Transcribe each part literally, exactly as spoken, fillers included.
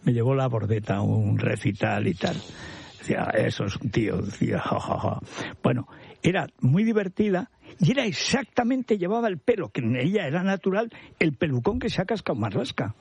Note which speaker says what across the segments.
Speaker 1: me llevó la Bordeta a un recital y tal. Decía, eso es un tío, decía, ja, ja, ja. Bueno, era muy divertida y era exactamente, llevaba el pelo, que en ella era natural, el pelucón que se ha cascado Marlaska.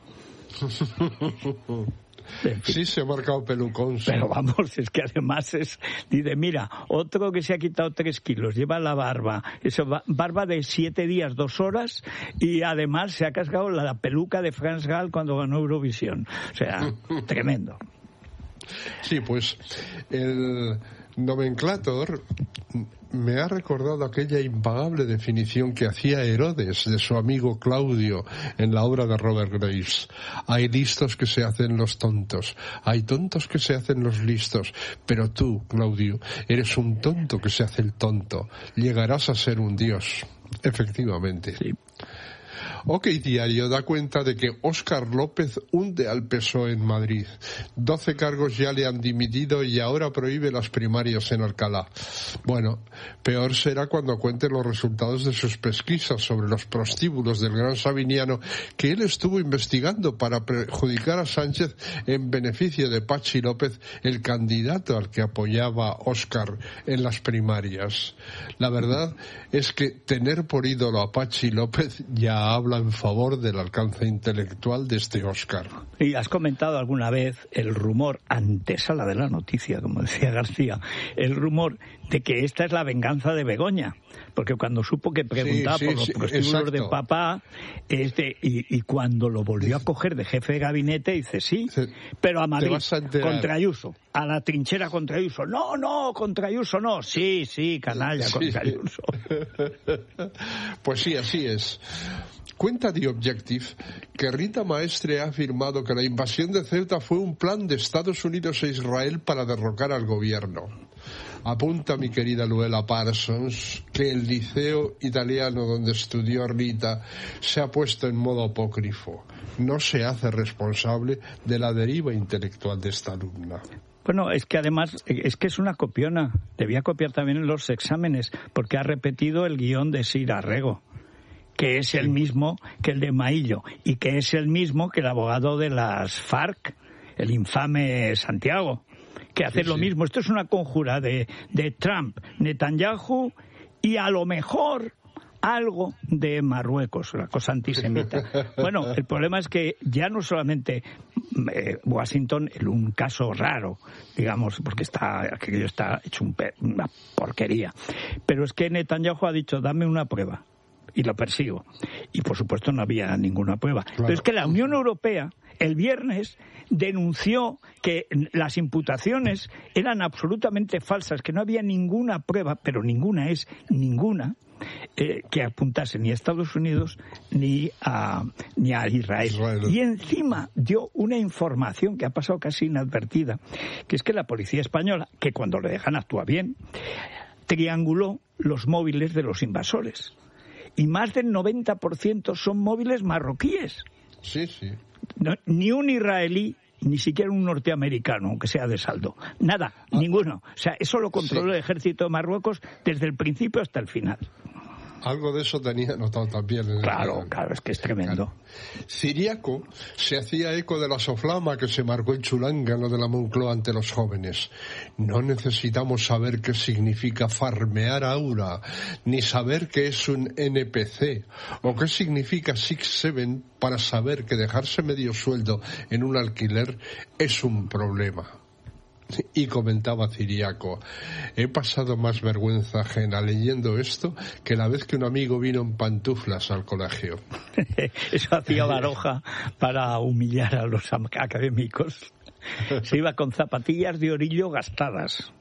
Speaker 2: Sí, se ha marcado pelucón. Sí.
Speaker 1: Pero vamos, es que además es... Dice, mira, otro que se ha quitado tres kilos, lleva la barba, eso, barba de siete días, dos horas, y además se ha cascado la peluca de France Gall cuando ganó Eurovisión. O sea, tremendo.
Speaker 2: Sí, pues el nomenclator me ha recordado aquella impagable definición que hacía Herodes de su amigo Claudio en la obra de Robert Graves. Hay listos que se hacen los tontos, hay tontos que se hacen los listos, pero tú, Claudio, eres un tonto que se hace el tonto. Llegarás a ser un dios. Efectivamente.
Speaker 1: Sí.
Speaker 2: OK Diario da cuenta de que Óscar López hunde al P S O E en Madrid. Doce cargos ya le han dimitido y ahora prohíbe las primarias en Alcalá. Bueno, peor será cuando cuente los resultados de sus pesquisas sobre los prostíbulos del Gran Sabiniano que él estuvo investigando para perjudicar a Sánchez en beneficio de Pachi López, el candidato al que apoyaba Óscar en las primarias. La verdad es que tener por ídolo a Pachi López ya habla en favor del alcance intelectual de este Óscar.
Speaker 1: Y has comentado alguna vez el rumor, antesala de la noticia, como decía García, el rumor de que esta es la venganza de Begoña, porque cuando supo que preguntaba sí, sí, por los sí, prostíbulos exacto. de papá, este, y, y cuando lo volvió a coger de jefe de gabinete, dice sí, sí pero a Madrid, a contra Ayuso, a la trinchera contra Ayuso. No, no, contra Ayuso no. Sí, sí, canalla, sí. contra Ayuso.
Speaker 2: Pues sí, así es. Cuenta The Objective que Rita Maestre ha afirmado que la invasión de Ceuta fue un plan de Estados Unidos e Israel para derrocar al gobierno. Apunta mi querida Luella Parsons que el liceo italiano donde estudió Rita se ha puesto en modo apócrifo. No se hace responsable de la deriva intelectual de esta alumna.
Speaker 1: Bueno, es que además, es que es una copiona. Debía copiar también en los exámenes, porque ha repetido el guión de Sir Arrego, que es el mismo que el de Maillo, y que es el mismo que el abogado de las FARC, el infame Santiago, que hace sí, lo sí. mismo. Esto es una conjura de, de Trump, Netanyahu y a lo mejor algo de Marruecos, la cosa antisemita. Bueno, el problema es que ya no solamente eh, Washington, en un caso raro, digamos, porque está aquello está hecho un, una porquería, pero es que Netanyahu ha dicho, dame una prueba, y lo persigo. Y por supuesto no había ninguna prueba. Claro. Pero es que la Unión Europea el viernes denunció que las imputaciones eran absolutamente falsas, que no había ninguna prueba, pero ninguna es ninguna, eh, que apuntase ni a Estados Unidos ni a, ni a Israel. Israel. Y encima dio una información que ha pasado casi inadvertida, que es que la policía española, que cuando le dejan actúa bien, trianguló los móviles de los invasores. Y más del noventa por ciento son móviles marroquíes.
Speaker 2: Sí, sí.
Speaker 1: No, ni un israelí, ni siquiera un norteamericano, aunque sea de saldo. Nada, ah, ninguno. O sea, eso lo controló sí. el ejército de Marruecos desde el principio hasta el final.
Speaker 2: Algo de eso tenía notado también. En
Speaker 1: claro,
Speaker 2: el...
Speaker 1: claro, es que es tremendo.
Speaker 2: Claro. Ciriaco se hacía eco de la soflama que se marcó en Chulángano de la Moncloa ante los jóvenes. No necesitamos saber qué significa farmear aura, ni saber qué es un N P C, o qué significa Six Seven para saber que dejarse medio sueldo en un alquiler es un problema. Y comentaba Ciriaco, he pasado más vergüenza ajena leyendo esto que la vez que un amigo vino en pantuflas al colegio.
Speaker 1: Eso hacía Baroja para humillar a los académicos. Se iba con zapatillas de orillo gastadas.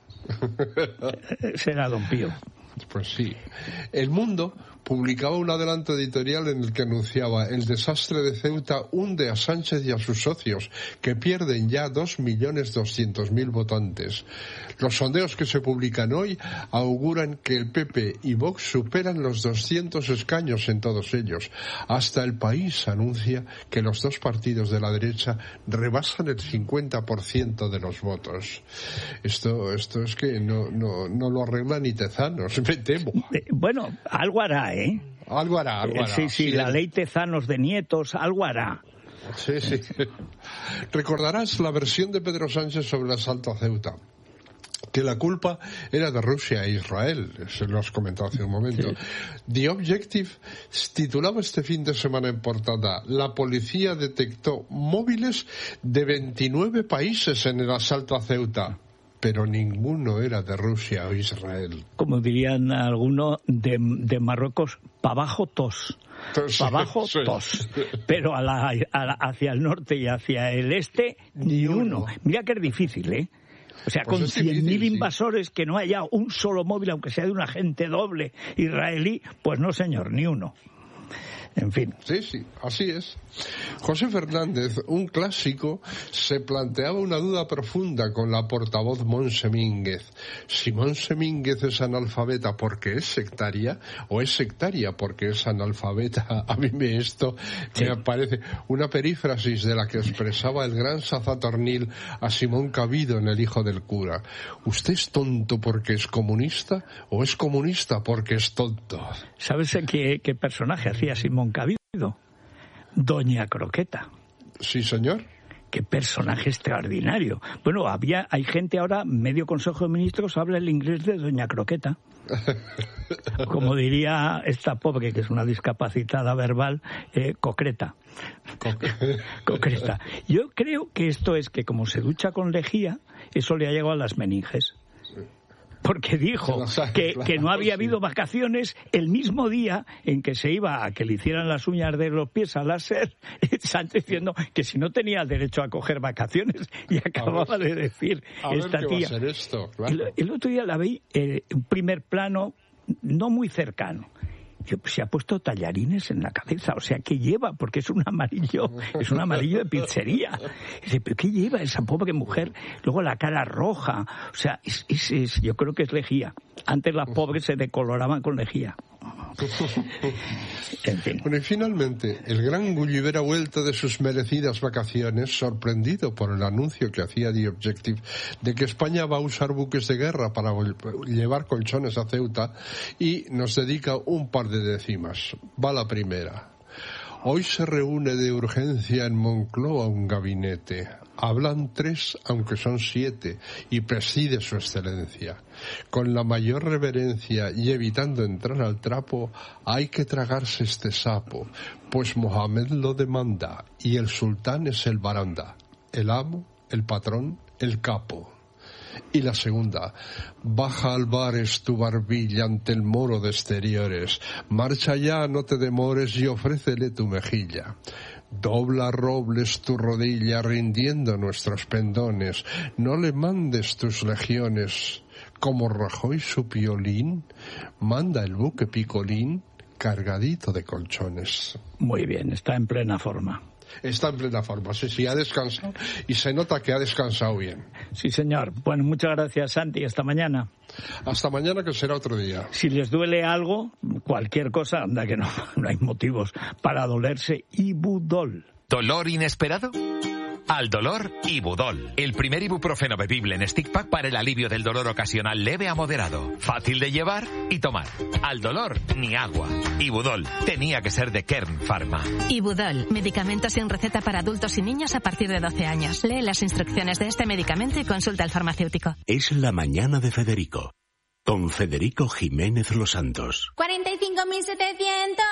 Speaker 1: Ese era Don Pío.
Speaker 2: Pues sí. El Mundo publicaba un adelanto editorial en el que anunciaba: el desastre de Ceuta hunde a Sánchez y a sus socios, que pierden ya dos millones doscientos mil votantes. Los sondeos que se publican hoy auguran que el P P y Vox superan los doscientos escaños en todos ellos. Hasta El País anuncia que los dos partidos de la derecha rebasan el cincuenta por ciento de los votos. Esto, esto es que no, no, no lo arregla ni Tezanos, me temo.
Speaker 1: Bueno, algo hará, ¿eh?
Speaker 2: Algo hará, algo hará.
Speaker 1: Sí, sí, sí, la ley Tezanos de Nietos, algo hará.
Speaker 2: Sí, sí. Recordarás la versión de Pedro Sánchez sobre el asalto a Ceuta, que la culpa era de Rusia e Israel, se lo has comentado hace un momento. Sí. The Objective titulaba este fin de semana en portada: la policía detectó móviles de veintinueve países en el asalto a Ceuta, pero ninguno era de Rusia o Israel.
Speaker 1: Como dirían algunos, de, de Marruecos, pa' abajo tos. Para abajo, sí, tos. Pero a la, a la, hacia el norte y hacia el este, ni, ni uno. uno. Mira que es difícil, ¿eh? O sea, pues con cien mil invasores, sí, que no haya un solo móvil, aunque sea de un agente doble israelí, pues no, señor, ni uno. En fin.
Speaker 2: Sí, sí, así es. José Fernández, un clásico, se planteaba una duda profunda con la portavoz Montse Mínguez. Si Montse Mínguez es analfabeta porque es sectaria, o es sectaria porque es analfabeta. A mí me esto sí. me parece una perífrasis de la que expresaba el gran Sazatornil a Simón Cabido en El hijo del cura. ¿Usted es tonto porque es comunista o es comunista porque es tonto?
Speaker 1: ¿Sabes qué, qué personaje hacía Simón Cabido? Doña Croqueta.
Speaker 2: Sí, señor.
Speaker 1: Qué personaje extraordinario. Bueno, había, hay gente ahora, medio Consejo de Ministros, habla el inglés de Doña Croqueta. Como diría esta pobre, que es una discapacitada verbal, eh, concreta. Concreta. Yo creo que esto es que como se ducha con lejía, eso le ha llegado a las meninges. Porque dijo que, que no había habido vacaciones el mismo día en que se iba a que le hicieran las uñas de los pies a láser, Sánchez diciendo que si no tenía derecho a coger vacaciones, y acababa de decir esta tía.
Speaker 2: Va a ser esto, claro.
Speaker 1: el, el otro día la vi en eh, un primer plano no muy cercano. Yo, pues, se ha puesto tallarines en la cabeza, o sea, ¿qué lleva? Porque es un amarillo, es un amarillo de pizzería. Dice, ¿pero qué lleva esa pobre mujer? Luego la cara roja, o sea, es, es, es, yo creo que es lejía. Antes las pobres se decoloraban con lejía.
Speaker 2: En fin. Bueno, y finalmente, el gran Gulliver ha vuelto de sus merecidas vacaciones, sorprendido por el anuncio que hacía The Objective de que España va a usar buques de guerra para llevar colchones a Ceuta, y nos dedica un par de décimas. Va la primera. Hoy se reúne de urgencia en Moncloa un gabinete. Hablan tres, aunque son siete, y preside su excelencia. Con la mayor reverencia y evitando entrar al trapo, hay que tragarse este sapo, pues Mohamed lo demanda, y el sultán es el baranda, el amo, el patrón, el capo. Y la segunda, baja al bares tu barbilla ante el moro de exteriores, marcha ya, no te demores, y ofrécele tu mejilla. Dobla robles tu rodilla rindiendo nuestros pendones, no le mandes tus legiones. Como Rajoy su piolín, manda el buque picolín cargadito de colchones.
Speaker 1: Muy bien, está en plena forma.
Speaker 2: Está en plena forma, sí, sí, ha descansado y se nota que ha descansado bien.
Speaker 1: Sí, señor. Bueno, muchas gracias, Santi. Hasta mañana.
Speaker 2: Hasta mañana, que será otro día.
Speaker 1: Si les duele algo, cualquier cosa, anda que no, no hay motivos para dolerse. Ibudol.
Speaker 3: ¿Dolor inesperado? Al dolor, Ibudol, el primer ibuprofeno bebible en stick pack para el alivio del dolor ocasional leve a moderado, fácil de llevar y tomar. Al dolor, ni agua. Ibudol, tenía que ser de Kern Pharma.
Speaker 4: Ibudol, medicamento sin receta para adultos y niños a partir de doce años. Lee las instrucciones de este medicamento y consulta al farmacéutico.
Speaker 5: Es la mañana de Federico, con Federico Jiménez Los Santos.
Speaker 6: cuarenta y cinco mil setecientos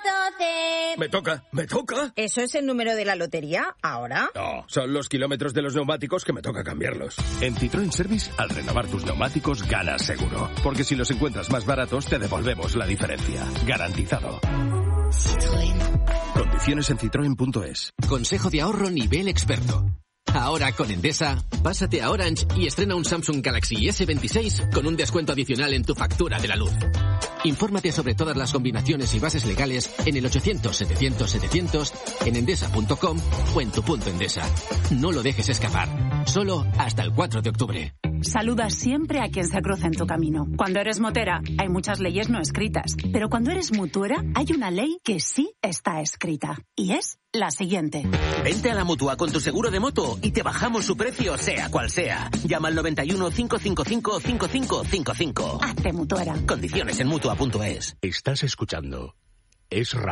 Speaker 6: doce.
Speaker 7: Me toca, me toca.
Speaker 6: ¿Eso es el número de la lotería ahora?
Speaker 7: No, son los kilómetros de los neumáticos que me toca cambiarlos.
Speaker 5: En Citroën Service, al renovar tus neumáticos, ganas seguro. Porque si los encuentras más baratos, te devolvemos la diferencia. Garantizado.
Speaker 6: Citroën.
Speaker 5: Condiciones en citroen punto es.
Speaker 8: Consejo de ahorro nivel experto. Ahora con Endesa, pásate a Orange y estrena un Samsung Galaxy ese veintiséis con un descuento adicional en tu factura de la luz. Infórmate sobre todas las combinaciones y bases legales en el ochocientos setecientos setecientos, en endesa punto com o en tu punto Endesa. No lo dejes escapar. Solo hasta el cuatro de octubre.
Speaker 9: Saluda siempre a quien se cruza en tu camino. Cuando eres motera, hay muchas leyes no escritas. Pero cuando eres mutuera, hay una ley que sí está escrita. Y es la siguiente.
Speaker 10: Vente a la Mutua con tu seguro de moto y te bajamos su precio, sea cual sea. Llama al noventa y uno, cinco cinco cinco, cinco cinco cinco cinco.
Speaker 9: Hazte mutuera.
Speaker 10: Condiciones en mutua punto es.
Speaker 5: Estás escuchando Es Radio.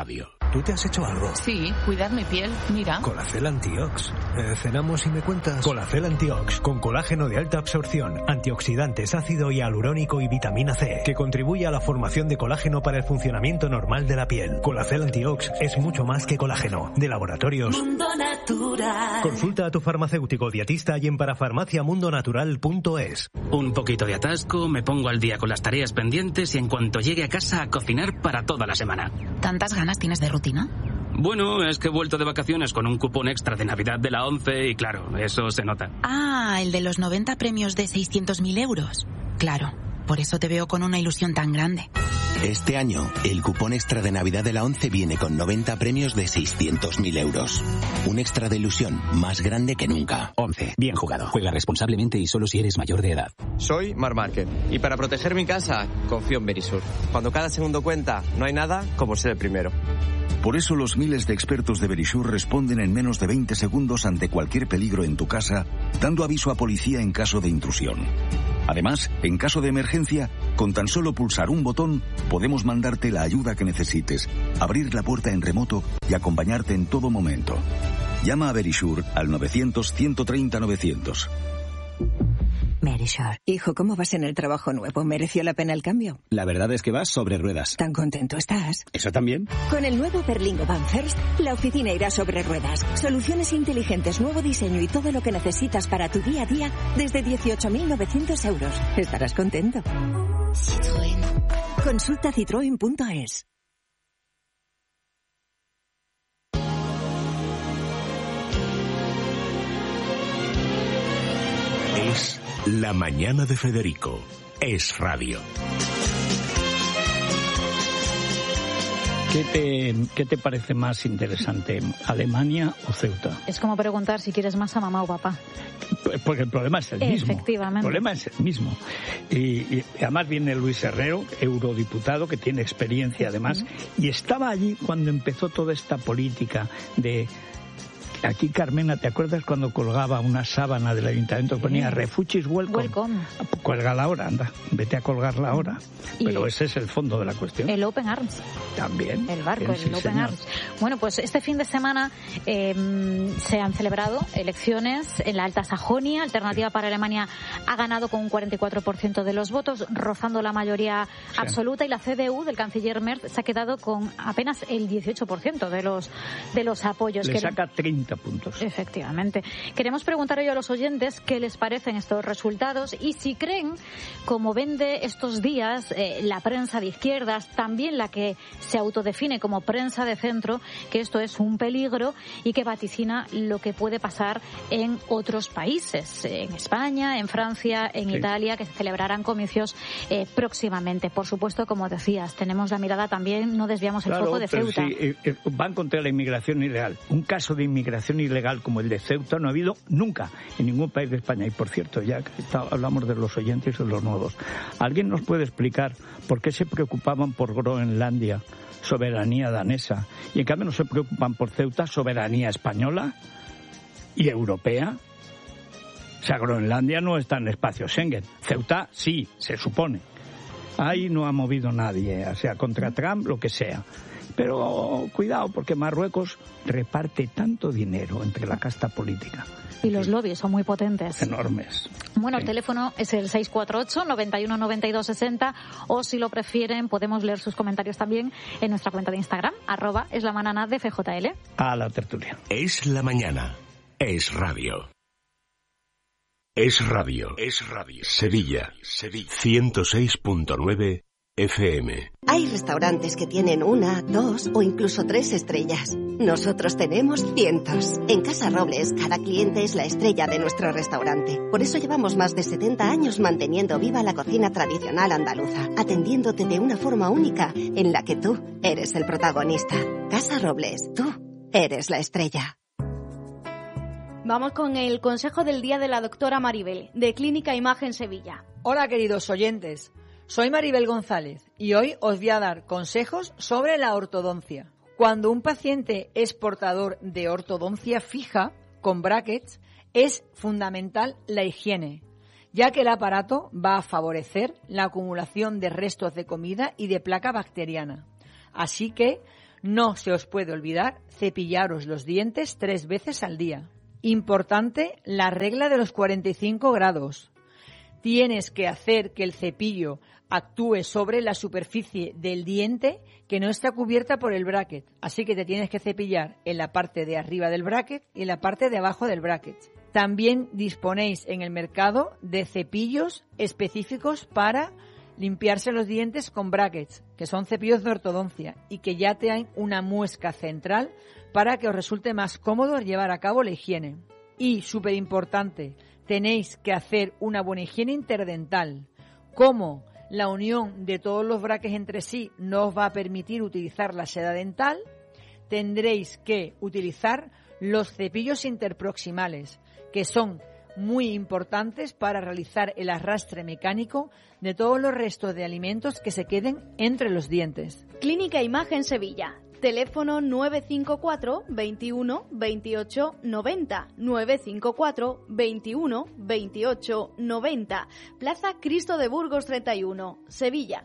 Speaker 11: ¿tú te has hecho algo?
Speaker 12: Sí, cuidar mi piel, mira.
Speaker 11: Colacel Antiox. Eh, cenamos y me cuentas. Colacel Antiox, con colágeno de alta absorción, antioxidantes, ácido hialurónico y vitamina C, que contribuye a la formación de colágeno para el funcionamiento normal de la piel. Colacel Antiox es mucho más que colágeno. De Laboratorios
Speaker 13: Mundo Natural.
Speaker 11: Consulta a tu farmacéutico dietista y en parafarmacia mundo natural punto es.
Speaker 14: Un poquito de atasco, me pongo al día con las tareas pendientes y en cuanto llegue a casa a cocinar para toda la semana.
Speaker 12: ¿Tantas ganas tienes de rutina?
Speaker 14: Bueno, es que he vuelto de vacaciones con un cupón extra de Navidad de la ONCE y claro, eso se nota.
Speaker 12: Ah, el de los noventa premios de seiscientos mil euros. Claro, por eso te veo con una ilusión tan grande.
Speaker 15: Este año, el cupón extra de Navidad de la ONCE viene con noventa premios de seiscientos mil euros. Un extra de ilusión más grande que nunca.
Speaker 16: ONCE. Bien jugado. Juega responsablemente y solo si eres mayor de edad.
Speaker 17: Soy Mar Márquez y para proteger mi casa, confío en Verisur. Cuando cada segundo cuenta, no hay nada como ser el primero.
Speaker 18: Por eso los miles de expertos de Verisur responden en menos de veinte segundos ante cualquier peligro en tu casa, dando aviso a policía en caso de intrusión. Además, en caso de emergencia, con tan solo pulsar un botón, podemos mandarte la ayuda que necesites, abrir la puerta en remoto y acompañarte en todo momento. Llama a Verisur al novecientos, ciento treinta, novecientos.
Speaker 19: Verisur. Hijo, ¿cómo vas en el trabajo nuevo? ¿Mereció la pena el cambio?
Speaker 16: La verdad es que vas sobre ruedas.
Speaker 19: ¿Tan contento estás?
Speaker 16: ¿Eso también?
Speaker 19: Con el nuevo Berlingo Van First, la oficina irá sobre ruedas. Soluciones inteligentes, nuevo diseño y todo lo que necesitas para tu día a día desde dieciocho mil novecientos euros. Estarás contento. Citroën. Consulta citroen punto es.
Speaker 20: Es La Mañana de Federico. Es radio.
Speaker 1: ¿Qué te, ¿Qué te parece más interesante, Alemania o Ceuta?
Speaker 21: Es como preguntar si quieres más a mamá o papá.
Speaker 1: Porque el problema es el mismo.
Speaker 21: Efectivamente.
Speaker 1: El problema es el mismo. Y, y además viene Luis Herrero, eurodiputado, que tiene experiencia además, uh-huh. y estaba allí cuando empezó toda esta política de... Aquí, Carmena, ¿te acuerdas cuando colgaba una sábana del ayuntamiento que ponía Refugees Welcome?
Speaker 21: Welcome.
Speaker 1: Cuélgala ahora, anda, vete a colgarla ahora. Pero ese es el fondo de la cuestión.
Speaker 21: El Open Arms.
Speaker 1: También.
Speaker 21: El barco,
Speaker 1: Bien,
Speaker 21: el
Speaker 1: sí,
Speaker 21: Open
Speaker 1: señor.
Speaker 21: Arms. Bueno, pues este fin de semana eh, se han celebrado elecciones en la Alta Sajonia. Alternativa para Alemania ha ganado con un cuarenta y cuatro por ciento de los votos, rozando la mayoría sí. absoluta, y la C D U del canciller Merz se ha quedado con apenas el dieciocho por ciento de los, de los apoyos.
Speaker 1: Le
Speaker 21: que
Speaker 1: saca treinta puntos.
Speaker 21: Efectivamente. Queremos preguntar hoy a los oyentes qué les parecen estos resultados y si creen, como vende estos días eh, la prensa de izquierdas, también la que se autodefine como prensa de centro, que esto es un peligro y que vaticina lo que puede pasar en otros países, en España, en Francia, en sí. Italia, que se celebrarán comicios eh, próximamente. Por supuesto, como decías, tenemos la mirada también, no desviamos el
Speaker 1: claro,
Speaker 21: foco de
Speaker 1: pero
Speaker 21: Ceuta.
Speaker 1: Sí, eh, eh, van contra la inmigración ilegal. Un caso de inmigración ilegal como el de Ceuta no ha habido nunca en ningún país de España. Y por cierto, ya que está, hablamos de los oyentes y de los nuevos, ¿alguien nos puede explicar por qué se preocupaban por Groenlandia, soberanía danesa, y en cambio no se preocupan por Ceuta, soberanía española y europea? O sea, Groenlandia no está en el espacio Schengen. Ceuta sí, se supone. Ahí no ha movido nadie, o sea, contra Trump, lo que sea. Pero cuidado, porque Marruecos reparte tanto dinero entre la casta política.
Speaker 21: Y los lobbies son muy potentes.
Speaker 1: Enormes.
Speaker 21: Bueno,
Speaker 1: sí.
Speaker 21: El teléfono es el seis cuatro ocho, noventa y uno, noventa y dos, sesenta, o si lo prefieren podemos leer sus comentarios también en nuestra cuenta de Instagram, arroba es la mañana de F J L.
Speaker 1: A la tertulia.
Speaker 20: Es la mañana. Es radio. Es radio. Es radio. Sevilla. Sevilla. ciento seis punto nueve F M.
Speaker 22: Hay restaurantes que tienen una, dos o incluso tres estrellas. Nosotros tenemos cientos. En Casa Robles, cada cliente es la estrella de nuestro restaurante. Por eso llevamos más de setenta años manteniendo viva la cocina tradicional andaluza, atendiéndote de una forma única en la que tú eres el protagonista. Casa Robles, tú eres la estrella.
Speaker 23: Vamos con el consejo del día de la doctora Maribel, de Clínica Imagen Sevilla.
Speaker 24: Hola, queridos oyentes. Soy Maribel González y hoy os voy a dar consejos sobre la ortodoncia. Cuando un paciente es portador de ortodoncia fija, con brackets, es fundamental la higiene, ya que el aparato va a favorecer la acumulación de restos de comida y de placa bacteriana. Así que No se os puede olvidar cepillaros los dientes tres veces al día. Importante, la regla de los cuarenta y cinco grados. Tienes que hacer que el cepillo actúe sobre la superficie del diente que no está cubierta por el bracket. Así que te tienes que cepillar en la parte de arriba del bracket y en la parte de abajo del bracket. También disponéis en el mercado de cepillos específicos para limpiarse los dientes con brackets, que son cepillos de ortodoncia y que ya te dan una muesca central para que os resulte más cómodo llevar a cabo la higiene. Y, súper importante, tenéis que hacer una buena higiene interdental. Como la unión de todos los brackets entre sí no os va a permitir utilizar la seda dental, tendréis que utilizar los cepillos interproximales, que son muy importantes para realizar el arrastre mecánico de todos los restos de alimentos que se queden entre los dientes.
Speaker 23: Clínica Imagen Sevilla. Teléfono nueve cinco cuatro, veintiuno, veintiocho, noventa, nueve cinco cuatro, veintiuno, veintiocho, noventa. Plaza Cristo de Burgos treinta y uno, Sevilla.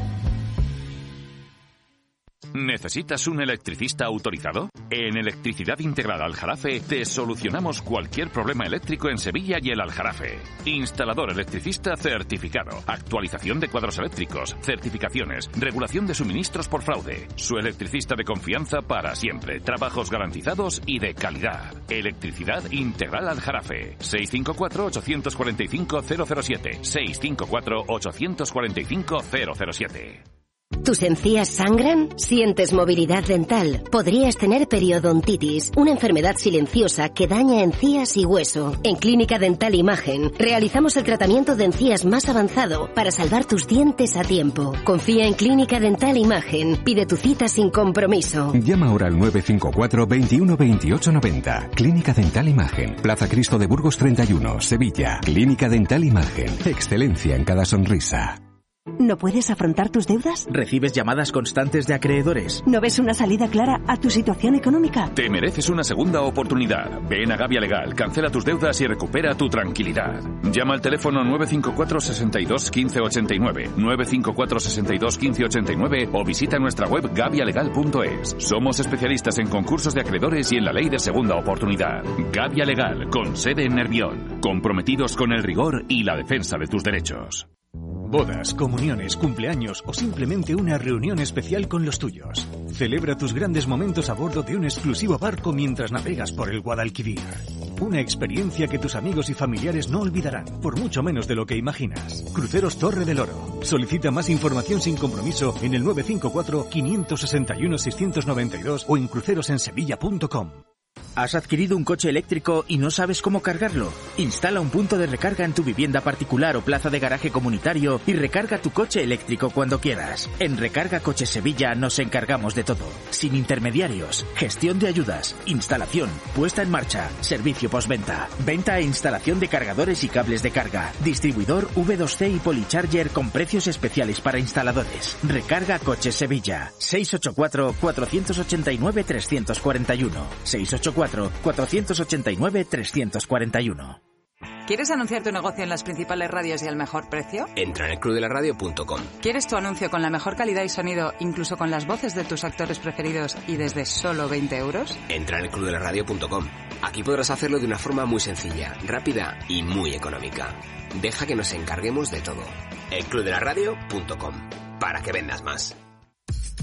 Speaker 2: ¿Necesitas un electricista autorizado? En Electricidad Integral Aljarafe te solucionamos cualquier problema eléctrico en Sevilla y el Aljarafe. Instalador electricista certificado, actualización de cuadros eléctricos, certificaciones, regulación de suministros por fraude. Su electricista de confianza para siempre, trabajos garantizados y de calidad. Electricidad Integral Aljarafe. seis cinco cuatro, ocho cuatro cinco, cero cero siete. seis cinco cuatro, ocho cuatro cinco, cero cero siete.
Speaker 3: ¿Tus encías sangran? ¿Sientes movilidad dental? Podrías tener periodontitis, una enfermedad silenciosa que daña encías y hueso. En Clínica Dental Imagen realizamos el tratamiento de encías más avanzado para salvar tus dientes a tiempo. Confía en Clínica Dental Imagen. Pide tu cita sin compromiso.
Speaker 4: Llama ahora al nueve cinco cuatro, veintiuno, veintiocho, noventa. Clínica Dental Imagen. Plaza Cristo de Burgos treinta y uno, Sevilla. Clínica Dental Imagen. Excelencia en cada sonrisa.
Speaker 7: ¿No puedes afrontar tus deudas?
Speaker 25: ¿Recibes llamadas constantes de acreedores?
Speaker 7: ¿No ves una salida clara a tu situación económica?
Speaker 2: Te mereces una segunda oportunidad. Ven a Gavia Legal, cancela tus deudas y recupera tu tranquilidad. Llama al teléfono nueve cinco cuatro, sesenta y dos, quince ochenta y nueve, nueve cinco cuatro, sesenta y dos, quince ochenta y nueve o visita nuestra web gavia legal punto es. Somos especialistas en concursos de acreedores y en la ley de segunda oportunidad. Gavia Legal, con sede en Nervión. Comprometidos con el rigor y la defensa de tus derechos.
Speaker 11: Bodas, comuniones, cumpleaños o simplemente una reunión especial con los tuyos. Celebra tus grandes momentos a bordo de un exclusivo barco mientras navegas por el Guadalquivir. Una experiencia que tus amigos y familiares no olvidarán, por mucho menos de lo que imaginas. Cruceros Torre del Oro. Solicita más información sin compromiso en el nueve cinco cuatro, cinco seis uno, seis nueve dos o en crucerosensevilla punto com.
Speaker 25: ¿Has adquirido un coche eléctrico y no sabes cómo cargarlo? Instala un punto de recarga en tu vivienda particular o plaza de garaje comunitario y recarga tu coche eléctrico cuando quieras. En Recarga Coches Sevilla nos encargamos de todo. Sin intermediarios, gestión de ayudas, instalación, puesta en marcha, servicio postventa, venta e instalación de cargadores y cables de carga, distribuidor V dos C y Polycharger con precios especiales para instaladores. Recarga Coches Sevilla. seis ocho cuatro, cuatro ocho nueve, tres cuatro uno. seis ocho cuatro, cuatro ocho nueve, tres cuatro uno.
Speaker 26: ¿Quieres anunciar tu negocio en las principales radios y al mejor precio?
Speaker 27: Entra en el club de la radio punto com.
Speaker 26: ¿Quieres tu anuncio con la mejor calidad y sonido, incluso con las voces de tus actores preferidos y desde solo veinte euros?
Speaker 27: Entra en el club de la radio punto com. Aquí podrás hacerlo de una forma muy sencilla, rápida y muy económica. Deja que nos encarguemos de todo. el club de la radio punto com. Para que vendas más.